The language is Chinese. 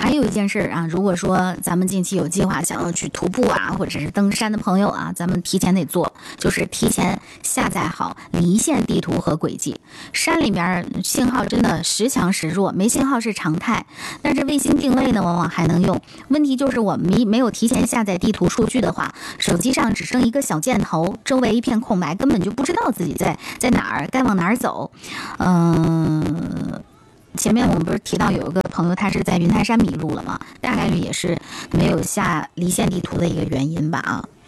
还有一件事啊，如果说咱们近期有计划想要去徒步啊，或者是登山的朋友啊，咱们提前得做，就是提前下载好离线地图和轨迹。山里面信号真的时强时弱，没信号是常态，但是卫星定位呢，往往还能用。问题就是我们没有提前下载地图数据的话，手机上只剩一个小箭头，周围一片空白，根本就不知道自己在哪儿，该往哪儿走。前面我们不是提到有一个朋友他是在云台山迷路了吗？大概率也是没有下离线地图的一个原因吧啊。